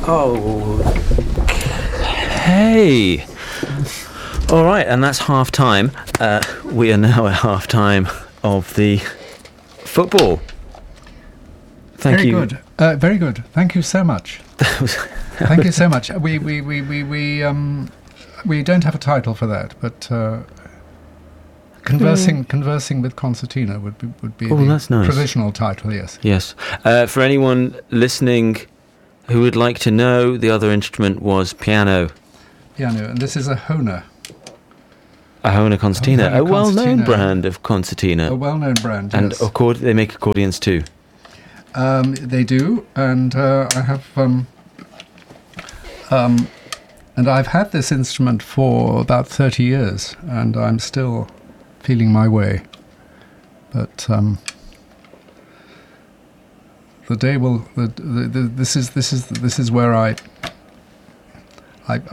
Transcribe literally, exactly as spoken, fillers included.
Okay. All right, and that's half time. Uh, we are now at half time of the football. Thank very you. Good. Uh, very good. Thank you so much. That was, Thank you so much. We we we we we um we don't have a title for that, but uh, conversing mm. conversing with concertina would be would be oh, the that's nice. provisional title. Yes. Yes. Uh, for anyone listening who would like to know, the other instrument was piano. Piano, and this is a Hohner. A Hohner concertina, a, Hohner a well-known concertina. brand of concertina. A well-known brand, and yes. accord- they make accordions too. Um, they do, and uh, I have, um, um, and I've had this instrument for about thirty years, and I'm still feeling my way. But um, the day will. The, the, the, this is this is this is where I